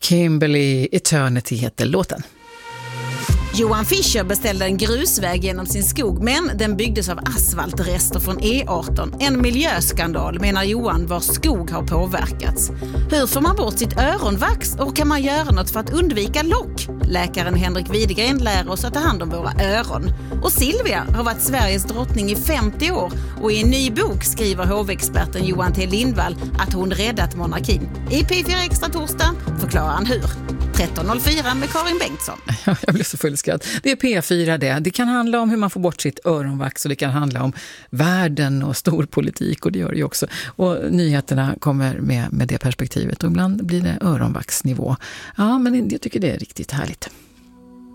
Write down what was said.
Kimberly Eternity heter låten. Johan Fischer beställde en grusväg genom sin skog, men den byggdes av asfaltrester från E18. En miljöskandal, menar Johan, vars skog har påverkats. Hur får man bort sitt öronvax och kan man göra något för att undvika lock? Läkaren Henrik Widegren lär oss att ta hand om våra öron. Och Silvia har varit Sveriges drottning i 50 år och i en ny bok skriver hovexperten Johan T. Lindvall att hon räddat monarkin. I P4 Extra torsdag förklarar han hur. 13.04 med Karin Bengtsson. Jag blir så fullskatt. Det är P4 det. Det kan handla om hur man får bort sitt öronvax och det kan handla om världen och storpolitik och det gör det ju också. Och nyheterna kommer med det perspektivet och ibland blir det öronvaxnivå. Ja, men jag tycker det är riktigt härligt.